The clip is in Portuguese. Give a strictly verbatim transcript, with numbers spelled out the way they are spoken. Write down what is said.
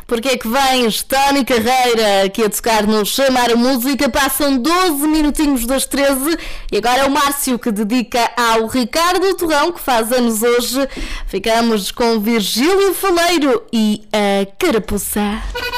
Porque é que vens, Tony Carreira, aqui a tocar no Chamar a Música. Passam doze minutinhos das treze e agora é o Márcio que dedica ao Ricardo Torrão, que faz anos hoje. Ficamos com Virgílio Faleiro e a Carapuça.